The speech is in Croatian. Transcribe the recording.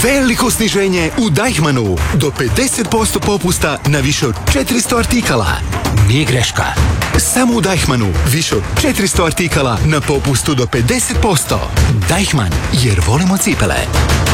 Veliko sniženje u Deichmannu. Do 50% popusta na više od 400 artikala. Nije greška. Samo u Deichmannu više od 400 artikala na popustu do 50%. Deichmann, jer volimo cipele.